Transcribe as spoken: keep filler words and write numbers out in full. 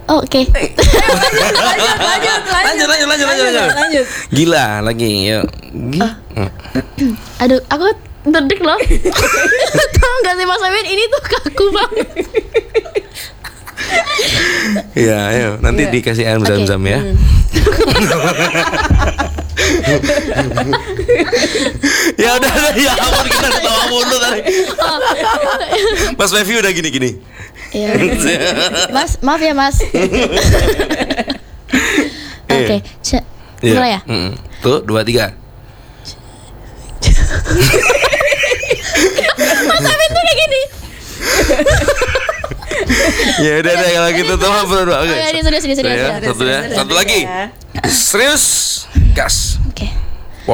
Oh, Oke. Okay. lanjut, lanjut, lanjut, lanjut, lanjut, lanjut, lanjut. Gila lagi, yuk. Gila. Aduh, aku terdik loh. Tahu nggak sih Mas Amin, ini tuh kaku banget. Iya, ayo nanti Iya. dikasih air Oke. zam-zam ya. Hmm. Ya udah, ya ampun kita ketawa mulu tadi. Mas Levi udah gini-gini. Iya. Mas, maaf ya Mas. Oke, c- Iya. mulai ya. Mm-mm. Tuh, dua, tiga. Mas Amin tuh kayak gini. Ya udah deh kalau gitu tuh berdua. Oke. Oh, ya, ini serius, serius, serius. Ya, serius. satu ya, serius, satu serius lagi. ya. Serius, gas.